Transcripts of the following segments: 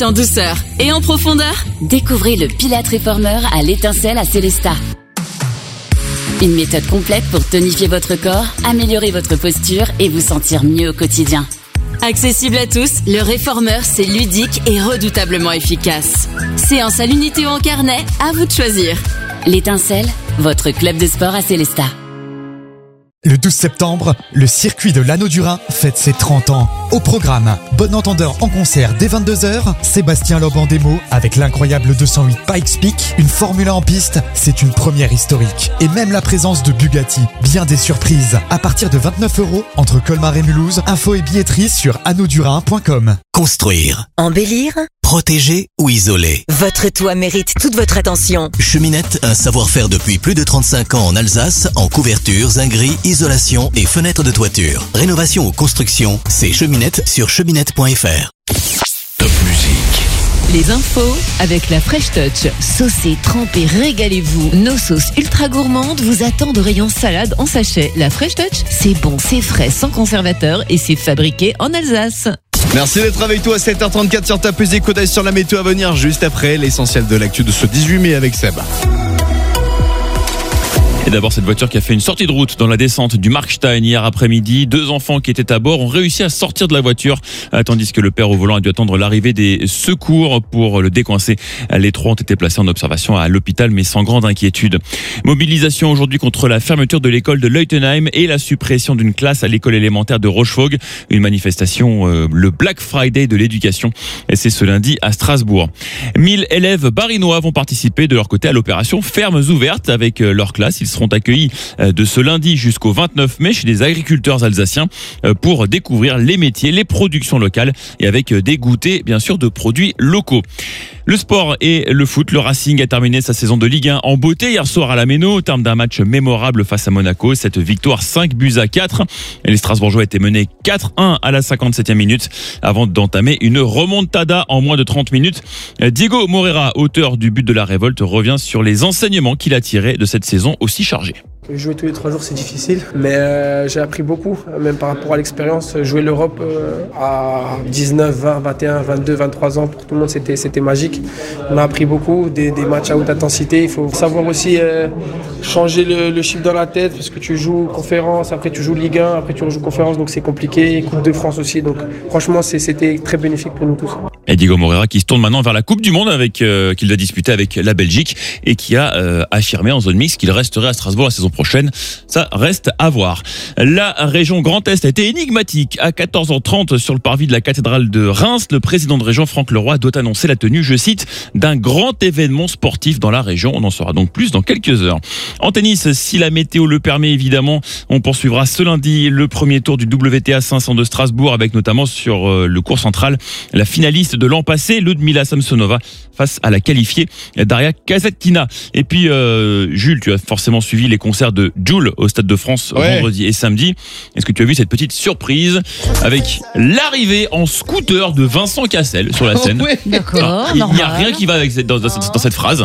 aussi en douceur et en profondeur. Découvrez le Pilate Reformer à l'étincelle à Célestat. Une méthode complète pour tonifier votre corps, améliorer votre posture et vous sentir mieux au quotidien. Accessible à tous, le Reformer, c'est ludique et redoutablement efficace. Séance à l'unité ou en carnet, à vous de choisir. L'étincelle, votre club de sport à Célestat. Le 12 septembre, le circuit de l'Anneau du Rhin fête ses 30 ans. Au programme, Bon Entendeur en concert dès 22h, Sébastien Loeb en démo avec l'incroyable 208 Pikes Peak, une Formule 1 en piste, c'est une première historique. Et même la présence de Bugatti, bien des surprises. À partir de 29€ entre Colmar et Mulhouse, info et billetterie sur anneaudurin.com. Construire, embellir, protéger ou isoler. votre toit mérite toute votre attention. Cheminette, un savoir-faire depuis plus de 35 ans en Alsace, en couverture, zinguerie, isolation et fenêtres de toiture. Rénovation ou construction, c'est Cheminette sur cheminette.fr. Top musique. Les infos avec la Fresh Touch. Saucez, trempez, régalez-vous. Nos sauces ultra gourmandes vous attendent au rayon salade en sachet. La Fresh Touch, c'est bon, c'est frais, sans conservateur et c'est fabriqué en Alsace. Merci d'être avec toi à 7h34 sur Top Music. Coup d'œil sur la météo à venir juste après l'essentiel de l'actu de ce 18 mai avec Seb. Et d'abord, cette voiture qui a fait une sortie de route dans la descente du Markstein hier après-midi. 2 enfants qui étaient à bord ont réussi à sortir de la voiture, tandis que le père au volant a dû attendre l'arrivée des secours pour le décoincer. Les 3 ont été placés en observation à l'hôpital, mais sans grande inquiétude. Mobilisation aujourd'hui contre la fermeture de l'école de Leutenheim et la suppression d'une classe à l'école élémentaire de Rochefoucauld. Une manifestation, le Black Friday de l'éducation. Et c'est ce lundi à Strasbourg. 1000 élèves barinois vont participer de leur côté à l'opération Fermes ouvertes avec leur classe. Ils seront accueillis de ce lundi jusqu'au 29 mai chez des agriculteurs alsaciens pour découvrir les métiers, les productions locales et avec des goûters bien sûr de produits locaux. Le sport et le foot, le Racing a terminé sa saison de Ligue 1 en beauté hier soir à la Méno au terme d'un match mémorable face à Monaco. Cette victoire 5-4. Les Strasbourgeois étaient menés 4-1 à la 57e minute avant d'entamer une remontada en moins de 30 minutes. Diego Moreira, auteur du but de la révolte, revient sur les enseignements qu'il a tirés de cette saison aussi chargée. Jouer tous les 3 jours c'est difficile, mais j'ai appris beaucoup, même par rapport à l'expérience. Jouer l'Europe à 19, 20, 21, 22, 23 ans, pour tout le monde c'était magique. On a appris beaucoup, des matchs à haute intensité. Il faut savoir aussi changer le chiffre dans la tête, parce que tu joues conférence, après tu joues Ligue 1, après tu rejoues conférence, donc c'est compliqué. Coupe de France aussi, donc franchement c'était très bénéfique pour nous tous. Et Diego Moreira qui se tourne maintenant vers la Coupe du Monde qu'il va disputer avec la Belgique et qui a affirmé en zone mixte qu'il resterait à Strasbourg la saison prochaine. Ça reste à voir. La région Grand Est a été énigmatique. À 14h30 sur le parvis de la cathédrale de Reims, le président de région Franck Leroy doit annoncer la tenue, je cite, d'un grand événement sportif dans la région. On en saura donc plus dans quelques heures. En tennis, si la météo le permet évidemment, on poursuivra ce lundi le premier tour du WTA 500 de Strasbourg avec notamment sur le court central la finaliste de l'an passé, Ludmila Samsonova, face à la qualifiée Daria Kasatkina. Et puis Jules, tu as forcément suivi les concerts de Jul au Stade de France vendredi et samedi. Est-ce que tu as vu cette petite surprise avec l'arrivée en scooter de Vincent Cassel sur la scène? D'accord, il n'y a rien qui va avec dans cette phrase.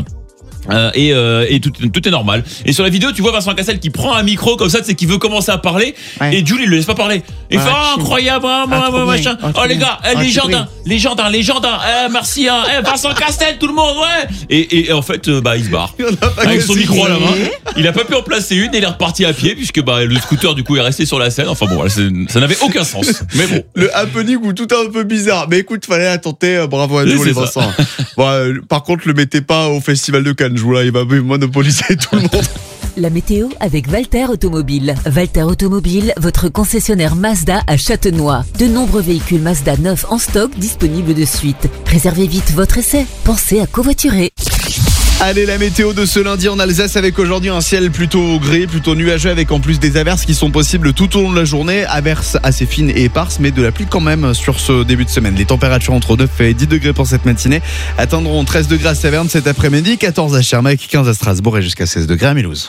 Et tout est normal. Et sur la vidéo, tu vois Vincent Cassel qui prend un micro comme ça, c'est qu'il veut commencer à parler. Et Jules, il le laisse pas parler. Il fait incroyable, machin. Oh les gars, légendaire. Merci, Vincent Cassel, tout le monde, ouais. Et en fait, il se barre avec son micro à la main. Il a pas pu en placer une et il est reparti à pied puisque le scooter du coup est resté sur la scène. Enfin bon, ça n'avait aucun sens. Mais bon, le happening ou tout un peu bizarre. Mais écoute, fallait la tenter. Bravo à Jules et Vincent. Par contre, le mettez pas au Festival de Cannes. Là, il va monopoliser tout le monde. La météo avec Valter Automobile. Valter Automobile, votre concessionnaire Mazda à Châtenois. De nombreux véhicules Mazda neufs en stock disponibles de suite. Réservez vite votre essai. Pensez à covoiturer. Allez, la météo de ce lundi en Alsace avec aujourd'hui un ciel plutôt gris, plutôt nuageux avec en plus des averses qui sont possibles tout au long de la journée. Averses assez fines et éparses mais de la pluie quand même sur ce début de semaine. Les températures entre 9 et 10 degrés pour cette matinée atteindront 13 degrés à Saverne cet après-midi, 14 à Schermack, 15 à Strasbourg et jusqu'à 16 degrés à Mulhouse.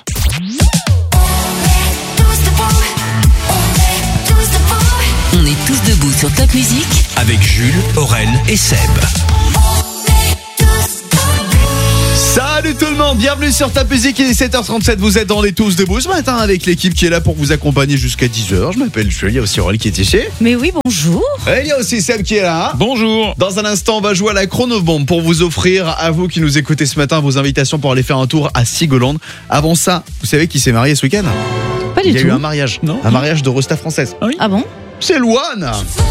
On est tous debout sur Top Music avec Jules, Aurel et Seb. Ça Salut tout le monde, bienvenue sur Top Music, il est 7h37, vous êtes dans les tous debout ce matin avec l'équipe qui est là pour vous accompagner jusqu'à 10h. Je m'appelle Jules, il y a aussi Aurélie qui est ici. Mais oui, bonjour. Et il y a aussi Seb qui est là. Bonjour. Dans un instant, on va jouer à la chronobombe pour vous offrir, à vous qui nous écoutez ce matin, vos invitations pour aller faire un tour à Sigolande. Avant ça, vous savez qui s'est marié ce week-end ? Pas du Il y a tout. eu un mariage, Non. un mariage de Resta française. Ah bon? C'est Louane.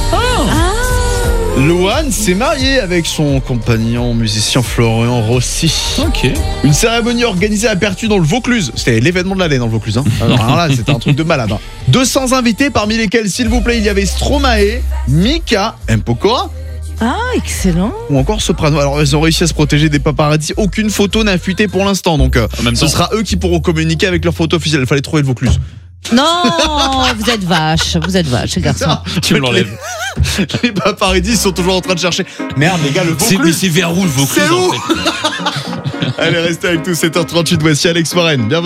Louane s'est mariée avec son compagnon musicien Florian Rossi. Ok. Une cérémonie organisée à Pertuis dans le Vaucluse. C'était l'événement de l'année dans le Vaucluse. Alors là, c'était un truc de malade. 200 invités, parmi lesquels, s'il vous plaît, il y avait Stromae, Mika, Mpokora Ah, excellent. ou encore Soprano. Alors, ils ont réussi à se protéger des paparazzis. Aucune photo n'a fuité pour l'instant. Donc, En même ce temps. sera eux qui pourront communiquer avec leur photo officielle. Il fallait trouver le Vaucluse. Non, vous êtes vache, les garçons. Ça, Tu me l'enlèves. Les paparazzis sont toujours en train de chercher. Merde, les gars, le Vaucluse. C'est vers où le Vaucluse C'est où en fait? Allez, restez avec nous, 7h38. Voici Alex Warren. Bienvenue.